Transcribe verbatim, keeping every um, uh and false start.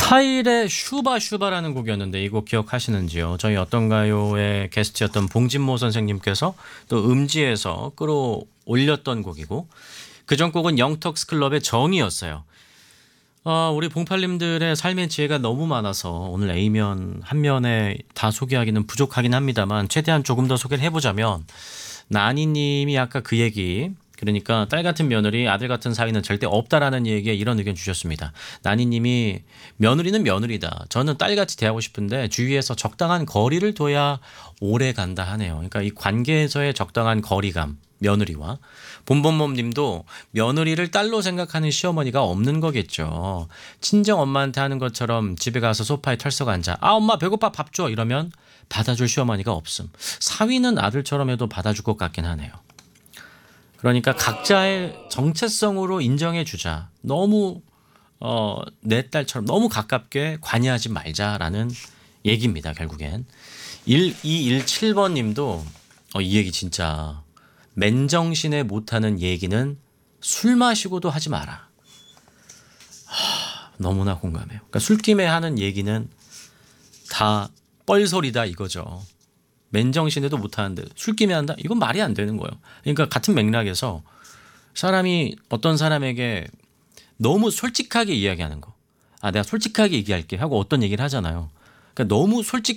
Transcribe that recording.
스타일의 슈바 슈바라는 곡이었는데 이 곡 기억하시는지요? 저희 어떤가요의 게스트였던 봉진모 선생님께서 또 음지에서 끌어올렸던 곡이고 그전 곡은 영턱스 클럽의 정이었어요. 어, 우리 봉팔님들의 삶의 지혜가 너무 많아서 오늘 A면 한 면에 다 소개하기는 부족하긴 합니다만 최대한 조금 더 소개를 해보자면 나니님이 아까 그 얘기 그러니까 딸 같은 며느리 아들 같은 사위는 절대 없다라는 얘기에 이런 의견 주셨습니다. 나니님이 며느리는 며느리다. 저는 딸같이 대하고 싶은데 주위에서 적당한 거리를 둬야 오래 간다 하네요. 그러니까 이 관계에서의 적당한 거리감 며느리와 본본몸님도 며느리를 딸로 생각하는 시어머니가 없는 거겠죠. 친정 엄마한테 하는 것처럼 집에 가서 소파에 털썩 앉아 아 엄마 배고파 밥 줘 이러면 받아줄 시어머니가 없음. 사위는 아들처럼 해도 받아줄 것 같긴 하네요. 그러니까 각자의 정체성으로 인정해 주자. 너무 어, 내 딸처럼 너무 가깝게 관여하지 말자라는 얘기입니다. 결국엔. 일이일칠 번님도 어, 이 얘기 진짜 맨정신에 못하는 얘기는 술 마시고도 하지 마라. 하, 너무나 공감해요. 그러니까 술김에 하는 얘기는 다 뻘소리다 이거죠. 맨정신에도 못하는데 술김에 한다? 이건 말이 안 되는 거예요. 그러니까 같은 맥락에서 사람이 어떤 사람에게 너무 솔직하게 이야기하는 거. 아 내가 솔직하게 얘기할게 하고 어떤 얘기를 하잖아요. 그러니까 너무 솔직